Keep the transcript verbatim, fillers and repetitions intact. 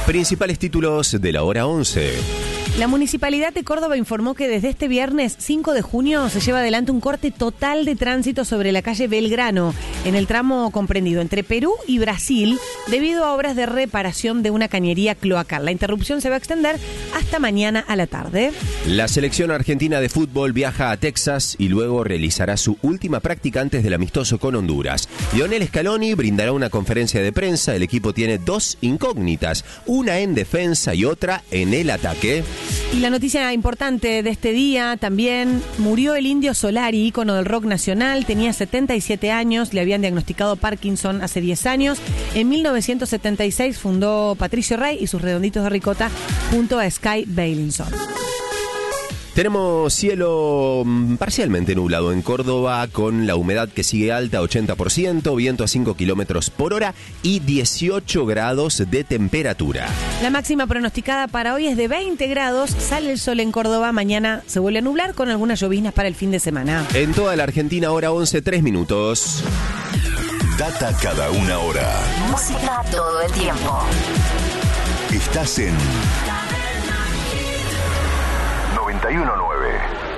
Principales títulos de la hora once. La Municipalidad de Córdoba informó que desde este viernes cinco de junio se lleva adelante un corte total de tránsito sobre la calle Belgrano, en el tramo comprendido entre Perú y Brasil, debido a obras de reparación de una cañería cloacal. La interrupción se va a extender hasta mañana a la tarde. La selección argentina de fútbol viaja a Texas y luego realizará su última práctica antes del amistoso con Honduras. Lionel Scaloni brindará una conferencia de prensa. El equipo tiene dos incógnitas, una en defensa y otra en el ataque. Y la noticia importante de este día también, murió el Indio Solari, ícono del rock nacional, tenía setenta y siete años, le habían diagnosticado Parkinson hace diez años. En mil novecientos setenta y seis fundó Patricio Rey y sus Redonditos de Ricota junto a Sky Bailinson. Tenemos cielo parcialmente nublado en Córdoba, con la humedad que sigue alta, ochenta por ciento, viento a cinco kilómetros por hora y dieciocho grados de temperatura. La máxima pronosticada para hoy es de veinte grados, sale el sol en Córdoba, mañana se vuelve a nublar con algunas lloviznas para el fin de semana. En toda la Argentina, hora once, tres minutos. Data cada una hora. Música todo el tiempo. Estás en noventa y uno nueve.